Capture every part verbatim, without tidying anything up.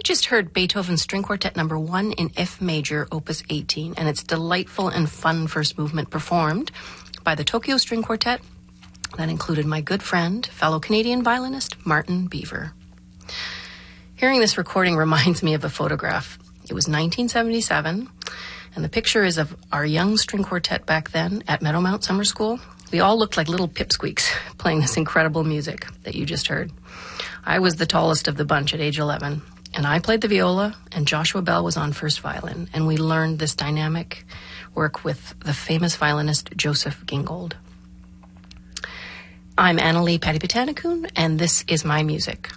just heard Beethoven's String Quartet number one in F major, opus eighteen, and its delightful and fun first movement performed by the Tokyo String Quartet that included my good friend, fellow Canadian violinist, Martin Beaver. Hearing this recording reminds me of a photograph. It was nineteen seventy-seven, and the picture is of our young string quartet back then at Meadowmount Summer School. We all looked like little pipsqueaks playing this incredible music that you just heard. I was the tallest of the bunch at age eleven, and I played the viola, and Joshua Bell was on first violin, and we learned this dynamic work with the famous violinist Joseph Gingold. I'm Annalie Patipatanikun, and this is my music.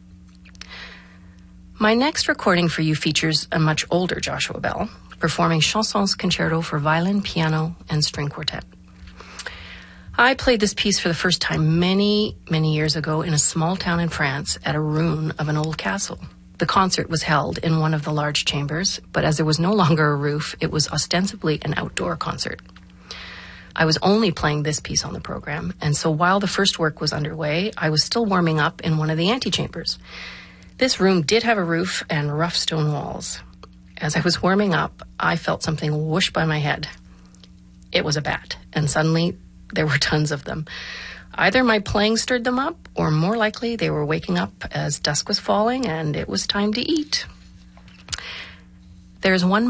My next recording for you features a much older Joshua Bell, performing Chansons Concerto for violin, piano, and string quartet. I played this piece for the first time many, many years ago in a small town in France at a ruin of an old castle. The concert was held in one of the large chambers, but as there was no longer a roof, it was ostensibly an outdoor concert. I was only playing this piece on the program, and so while the first work was underway, I was still warming up in one of the antechambers. This room did have a roof and rough stone walls. As I was warming up, I felt something whoosh by my head. It was a bat, and suddenly there were tons of them. Either my playing stirred them up, or more likely they were waking up as dusk was falling and it was time to eat. There's one